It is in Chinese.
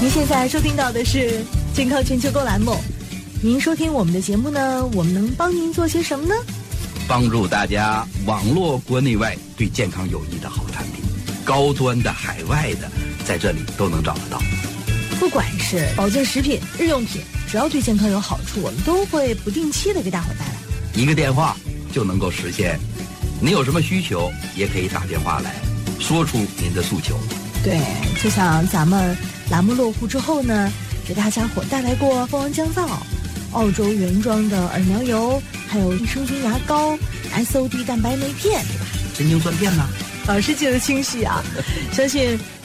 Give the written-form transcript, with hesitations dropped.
您现在收听到的是健康全球购栏目。您收听我们的节目呢，我们能帮您做些什么呢？ 帮助大家网络国内外对健康有益的好产品，高端的、海外的，在这里都能找得到。 不管是保健食品、日用品，只要对健康有好处，我们都会不定期的给大伙带来。 一个电话就能够实现。您有什么需求，也可以打电话来，说出您的诉求。 对，就像咱们栏目落户之后呢，给大家伙带来过蜂王降皂、澳洲原装的耳苗油，还有益生菌牙膏、SOD 蛋白酶片，对吧？ 神经酸片呢？ 老师记得清晰啊，相信